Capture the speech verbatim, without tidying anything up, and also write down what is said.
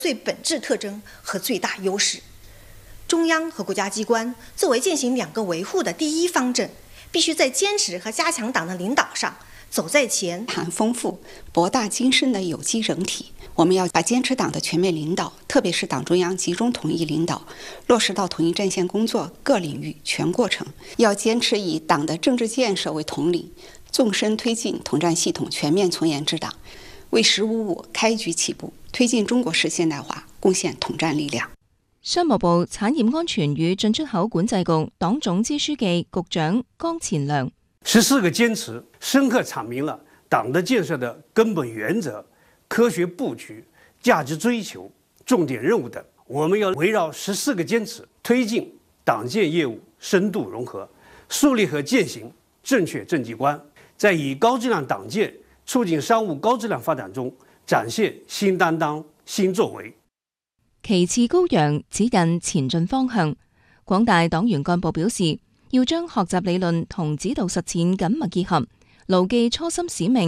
最本质特征和最大优势。中央和国家机关作为践行两个维护的第一方阵，必须在坚持和加强党的领导上走在前。 含丰富、博大精深的有机整体，我们要把坚持党的全面领导，特别是党中央集中统一领导，落实到统一战线工作各领域全过程。要坚持以党的政治建设为统领，纵深推进统战系统全面从严治党，为“十五五”开局起步，推进中国式现代化贡献统战力量。 商務部產業安全與進出口管制局黨總支書記、局長江前良。 十四个坚持深刻阐明了党的建设的根本原则、科学布局、价值追求、重点任务等。我们要围绕十四个坚持，推进党建业务深度融合，树立和践行正确政绩观，在以高质量党建促进商务高质量發展中展現新擔當、新作為。 旗幟高揚，指引前進方向。廣大黨員幹部表示，要將學習理論同指導實踐緊密結合，牢記初心使命。